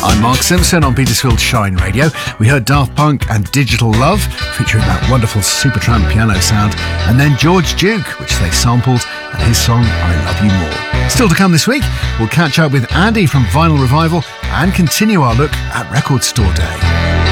I'm Mark Simpson on Petersfield Shine Radio. We heard Daft Punk and Digital Love, featuring that wonderful Supertramp piano sound, and then George Duke, which they sampled, and his song I Love You More. Still to come this week, we'll catch up with Andy from Vinyl Revival and continue our look at Record Store Day.